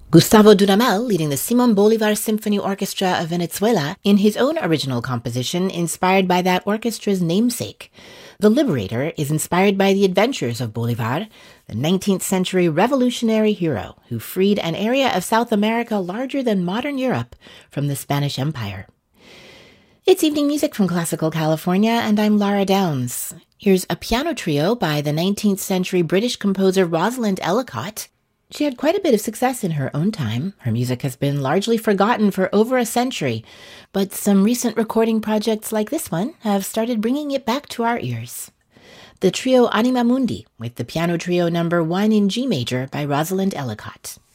Gustavo Dudamel leading the Simon Bolivar Symphony Orchestra of Venezuela in his own original composition inspired by that orchestra's namesake. The Liberator is inspired by the adventures of Bolivar, the 19th century revolutionary hero who freed an area of South America larger than modern Europe from the Spanish Empire. It's evening music from Classical California, and I'm Lara Downs. Here's a piano trio by the 19th century British composer Rosalind Ellicott. She had quite a bit of success in her own time. Her music has been largely forgotten for over a century, but some recent recording projects like this one have started bringing it back to our ears. The trio Anima Mundi with the piano trio number 1 in G major by Rosalind Ellicott.